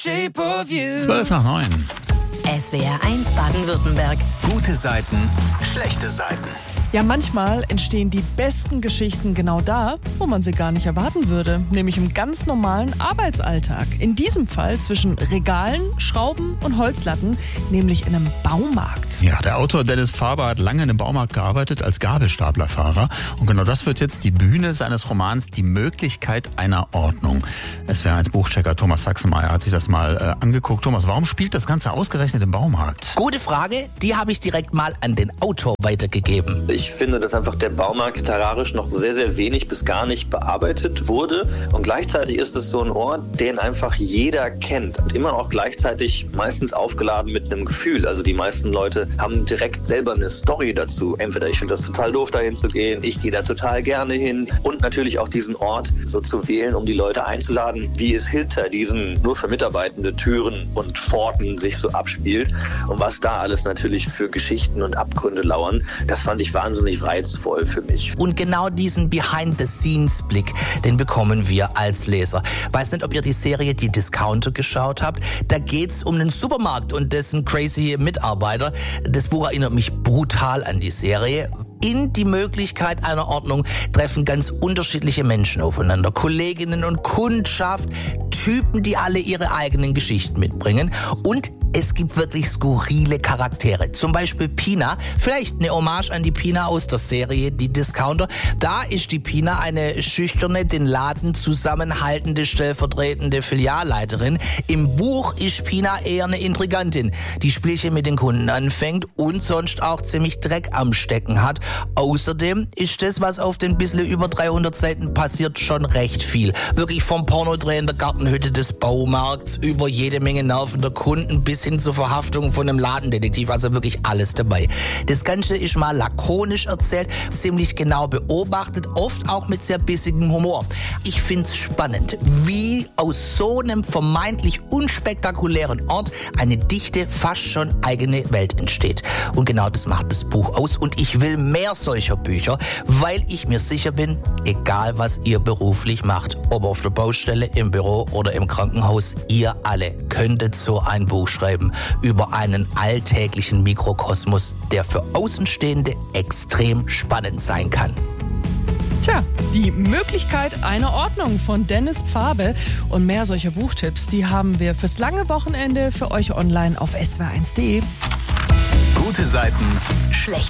8:55. SWR 1 Baden-Württemberg. Gute Seiten, schlechte Seiten. Ja, manchmal entstehen die besten Geschichten genau da, wo man sie gar nicht erwarten würde, nämlich im ganz normalen Arbeitsalltag. In diesem Fall zwischen Regalen, Schrauben und Holzlatten, nämlich in einem Baumarkt. Ja, der Autor Dennis Faber hat lange in einem Baumarkt gearbeitet als Gabelstaplerfahrer. Und genau das wird jetzt die Bühne seines Romans Die Möglichkeit einer Ordnung. SWR1 Buchchecker Thomas Sachsenmeier hat sich das mal angeguckt. Thomas, warum spielt das Ganze ausgerechnet im Baumarkt? Gute Frage, die habe ich direkt mal an den Autor weitergegeben. Ich finde, dass einfach der Baumarkt literarisch noch sehr, sehr wenig bis gar nicht bearbeitet wurde. Und gleichzeitig ist es so ein Ort, den einfach jeder kennt. Und immer auch gleichzeitig meistens aufgeladen mit einem Gefühl. Also die meisten Leute haben direkt selber eine Story dazu. Entweder ich finde das total doof, dahin zu gehen, ich gehe da total gerne hin. Und natürlich auch diesen Ort so zu wählen, um die Leute einzuladen, wie es hinter diesen nur für Mitarbeitende Türen und Pforten sich so abspielt. Und was da alles natürlich für Geschichten und Abgründe lauern, das fand ich wahnsinnig reizvoll für mich. Und genau diesen Behind-the-Scenes-Blick, den bekommen wir als Leser. Weiß nicht, ob ihr die Serie Die Discounter geschaut habt. Da geht's um einen Supermarkt und dessen crazy Mitarbeiter. Das Buch erinnert mich brutal an die Serie. In Die Möglichkeit einer Ordnung treffen ganz unterschiedliche Menschen aufeinander. Kolleginnen und Kundschaft, Typen, die alle ihre eigenen Geschichten mitbringen. Und es gibt wirklich skurrile Charaktere. Zum Beispiel Pina, vielleicht eine Hommage an die Pina aus der Serie Die Discounter. Da ist die Pina eine schüchterne, den Laden zusammenhaltende, stellvertretende Filialleiterin. Im Buch ist Pina eher eine Intrigantin, die Spielchen mit den Kunden anfängt und sonst auch ziemlich Dreck am Stecken hat. Außerdem ist das, was auf den bisschen über 300 Seiten passiert, schon recht viel. Wirklich vom Pornodreh in der Gartenhütte des Baumarkts über jede Menge nervender Kunden bis hin zur Verhaftung von einem Ladendetektiv, also wirklich alles dabei. Das Ganze ist mal lakonisch erzählt, ziemlich genau beobachtet, oft auch mit sehr bissigem Humor. Ich find's spannend, wie aus so einem vermeintlich unspektakulären Ort eine dichte, fast schon eigene Welt entsteht. Und genau das macht das Buch aus und ich will mehr solcher Bücher, weil ich mir sicher bin, egal was ihr beruflich macht, ob auf der Baustelle, im Büro oder im Krankenhaus, ihr alle könntet so ein Buch schreiben über einen alltäglichen Mikrokosmos, der für Außenstehende extrem spannend sein kann. Tja, Die Möglichkeit einer Ordnung von Dennis Faber und mehr solcher Buchtipps, die haben wir fürs lange Wochenende für euch online auf swr1.de. Gute Seiten, Schlechte